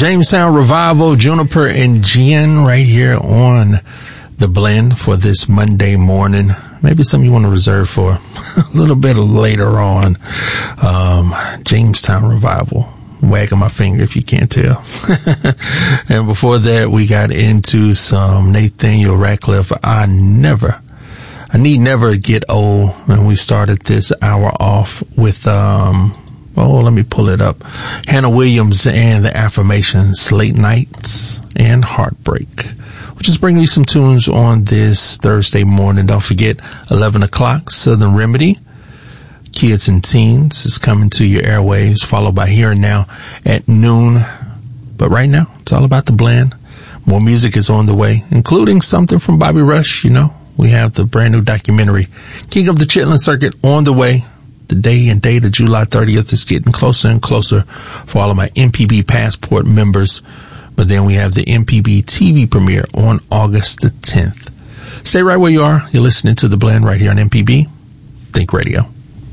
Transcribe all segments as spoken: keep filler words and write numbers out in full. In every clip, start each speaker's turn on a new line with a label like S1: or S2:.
S1: Jamestown Revival, Juniper and Gin right here on The Blend for this Monday morning. Maybe something you want to reserve for a little bit later on. Um, Jamestown Revival. Wagging my finger if you can't tell. And before that, we got into some Nathaniel Ratcliffe. I never, I need never get old. And we started this hour off with, um, oh, let me pull it up. Hannah Williams and the Affirmations, Late Nights and Heartbreak. We'll just bring you some tunes on this Thursday morning. Don't forget, eleven o'clock, Southern Remedy. Kids and Teens is coming to your airwaves, followed by Here and Now at noon. But right now, it's all about The Blend. More music is on the way, including something from Bobby Rush. You know, we have the brand new documentary, King of the Chitlin Circuit, on the way. The day and date of July thirtieth is getting closer and closer for all of my M P B Passport members. But then we have the M P B T V premiere on August the tenth. Stay right where you are. You're listening to The Blend right here on M P B Think Radio.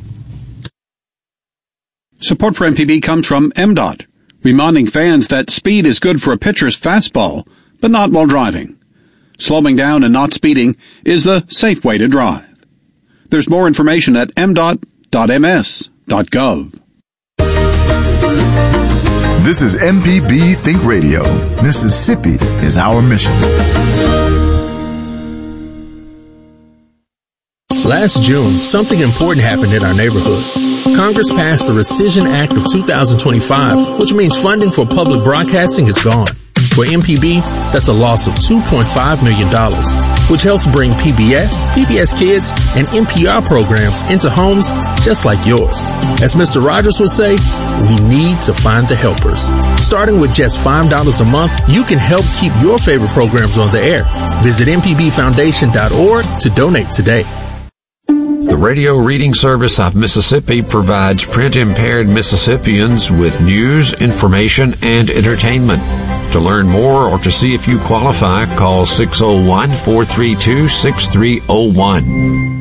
S2: Support for M P B comes from M DOT, reminding fans that speed is good for a pitcher's fastball, but not while driving. Slowing down and not speeding is the safe way to drive. There's more information at m dot dot m s dot gov.
S3: This is M P B Think Radio. Mississippi is our mission.
S1: Last June, something important happened in our neighborhood. Congress passed the Rescission Act of two thousand twenty-five, which means funding for public broadcasting is gone. For M P B, that's a loss of two point five million dollars, which helps bring P B S, P B S Kids, and N P R programs into homes just like yours. As Mister Rogers would say, we need to find the helpers. Starting with just five dollars a month, you can help keep your favorite programs on the air. Visit m p b foundation dot org to donate today.
S4: The Radio Reading Service of Mississippi provides print-impaired Mississippians with news, information, and entertainment. To learn more or to see if you qualify, call six oh one, four three two, six three oh one.